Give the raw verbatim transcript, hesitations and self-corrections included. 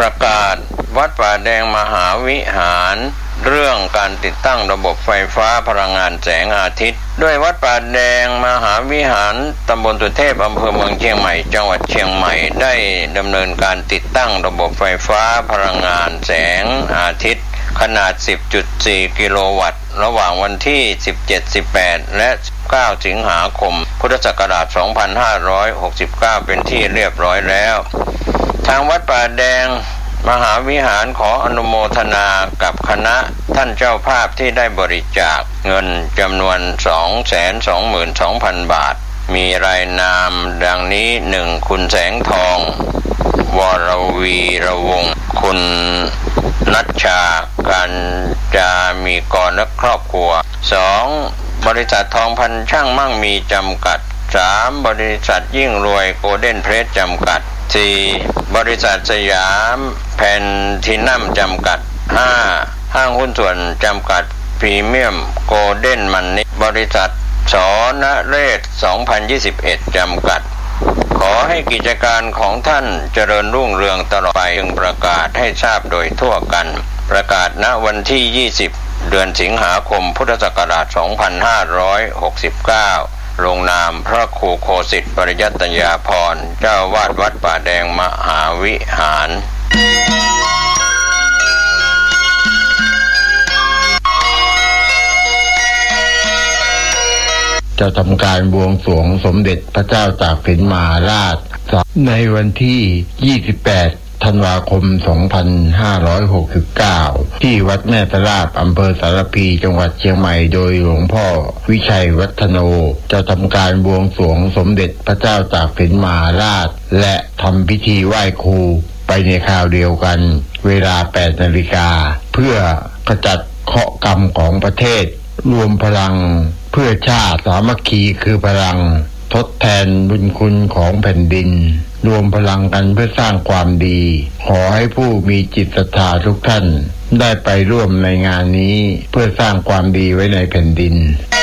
ประกาศวัดป่าแดงมหาวิหารเรื่องการติดตั้งระบบไฟฟ้าพลังงานแสงอาทิตย์ด้วยวัดป่าแดงมหาวิหารตำบลสุเทพอำเภอเมืองเชียงใหม่จังหวัดเชียงใหม่ได้ดำเนินการติดตั้งระบบไฟฟ้าพลังงานแสงอาทิตย์ขนาด สิบจุดสี่ กิโลวัตต์ระหว่างวันที่ สิบเจ็ด สิบแปด และ เก้า สิงหาคม พุทธศักราช สองพันห้าร้อยหกสิบเก้า เป็นที่เรียบร้อยแล้วทางวัดป่าแดงมหาวิหารขออนุโมทนากับคณะท่านเจ้าภาพที่ได้บริจาคเงินจำนวน สองแสนสองหมื่นสองพัน บาทมีรายนามดังนี้ หนึ่ง คุณแสงทองวรวีระวงศ์คุณนัชชาการจามีกรและครอบครัว สอง บริษัททองพันช่างมั่งมีจำกัด สาม บริษัทยิ่งรวยโกลเด้นเพรสจำกัด สี่ บริษัทสยามแพนทินัมจำกัด ห้า ห้างหุ้นส่วนจำกัดพรีเมียมโกลเด้นมันนี่บริษัทสนเรศสองพันยี่สิบเอ็ดจำกัดขอให้กิจการของท่านเจริญรุ่งเรืองตลอดไปจึงประกาศให้ทราบโดยทั่วกันประกาศณวันที่ยี่สิบเดือนสิงหาคมพุทธศักราชสองพันห้าร้อยหกสิบเก้าลงนามพระครูโคสิทธิ์ปริยัตยาภรณ์เจ้าวาดวัดป่าแดงมหาวิหารจะทำการบวงสรวงสมเด็จพระเจ้าตากสินมหาราชในวันที่ยี่สิบแปดธันวาคมสองพันห้าร้อยหกสิบเก้าที่วัดแม่ตะลาดอำเภอสารพีจังหวัดเชียงใหม่โดยหลวงพ่อวิชัยวัฒโนจะทำการบวงสรวงสมเด็จพระเจ้าตากสินมหาราชและทำพิธีไหว้ครูไปในคราวเดียวกันเวลา แปด นาฬิกาเพื่อขจัดเคราะห์กรรมของประเทศรวมพลังเพื่อชาติสามัคคีคือพลังทดแทนบุญคุณของแผ่นดินรวมพลังกันเพื่อสร้างความดีขอให้ผู้มีจิตศรัทธาทุกท่านได้ไปร่วมในงานนี้เพื่อสร้างความดีไว้ในแผ่นดิน